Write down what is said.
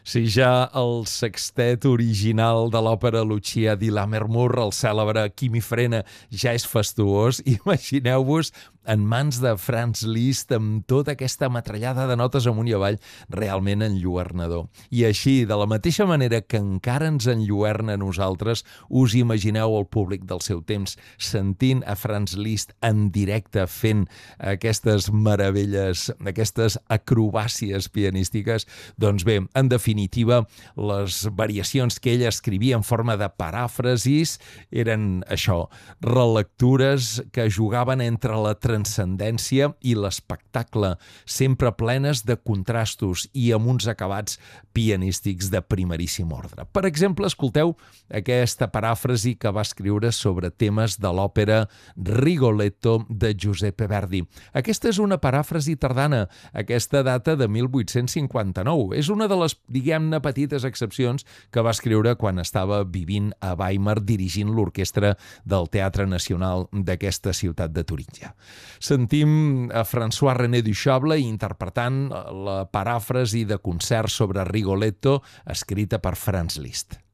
Si ja el sextet original de l'òpera Lucia di Lammermoor, el cèlebre Qui mi frena, ja és fastuós, imagineu-vos en mans de Franz Liszt amb tota aquesta metrallada de notes amunt i avall realment enlluernador. I així, de la mateixa manera que encara ens enlluerna a nosaltres, us imagineu el públic del seu temps sentint a Franz Liszt en directe fent aquestes meravelles, aquestes acrobàcies pianístiques. Doncs bé, en definitiva, les variacions que ell escrivia en forma de paràfrasis eren això, relectures que jugaven entre la transcendència i l'espectacle, sempre plenes de contrastos i amb uns acabats pianístics de primeríssim ordre. Per exemple, escolteu aquesta paràfrasi que va escriure sobre temes de l'òpera Rigoletto de Giuseppe Verdi. Aquesta és una paràfrasi tardana, aquesta data de 1859. És una de les, diguem-ne, petites excepcions que va escriure quan estava vivint a Weimar dirigint l'orquestra del Teatre Nacional d'aquesta ciutat de Turíngia. Sentim a François-René Duchable interpretant la paràfrasi de concert sobre Rigoletto escrita per Franz Liszt.